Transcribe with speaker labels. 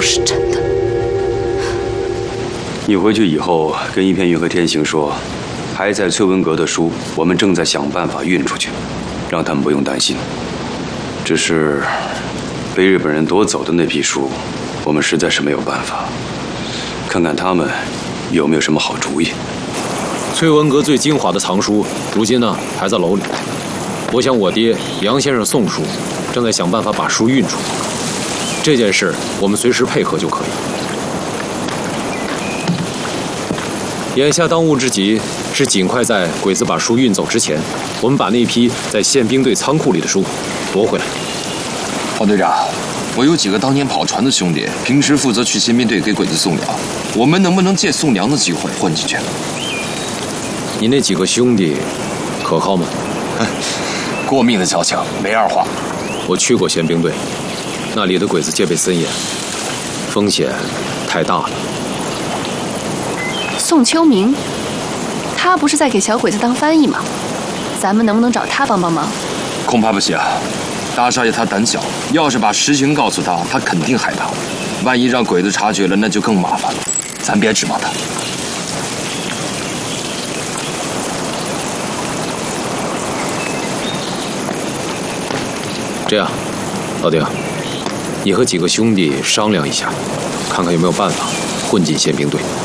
Speaker 1: 是真的。
Speaker 2: 你回去以后跟一片云和天行说，还在崔文阁的书，我们正在想办法运出去，让他们不用担心。只是被日本人夺走的那批书，我们实在是没有办法。看看他们有没有什么好主意。
Speaker 3: 崔文阁最精华的藏书，如今呢还在楼里。我想我爹杨先生送书，正在想办法把书运出。这件事我们随时配合就可以。眼下当务之急是尽快在鬼子把书运走之前，我们把那批在宪兵队仓库里的书夺回来。
Speaker 4: 黄队长，我有几个当年跑船的兄弟，平时负责去宪兵队给鬼子送粮，我们能不能借送粮的机会混进去？
Speaker 3: 你那几个兄弟可靠吗？
Speaker 4: 过命的交情，没二话。
Speaker 3: 我去过宪兵队，那里的鬼子戒备森严，风险太大了。
Speaker 1: 宋秋明，他不是在给小鬼子当翻译吗？咱们能不能找他帮帮忙？
Speaker 4: 恐怕不行。大少爷他胆小，要是把实情告诉他，他肯定害怕。万一让鬼子察觉了，那就更麻烦了。咱别指望他。
Speaker 3: 这样，老丁，你和几个兄弟商量一下，看看有没有办法混进宪兵队。